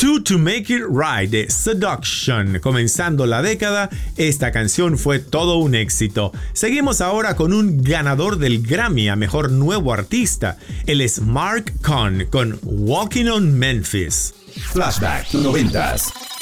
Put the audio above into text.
Two to Make It Right de Seduction. Comenzando la década, esta canción fue todo un éxito. Seguimos ahora con un ganador del Grammy a Mejor Nuevo Artista. Él es Mark Cohn con Walking on Memphis. Flashback 90s.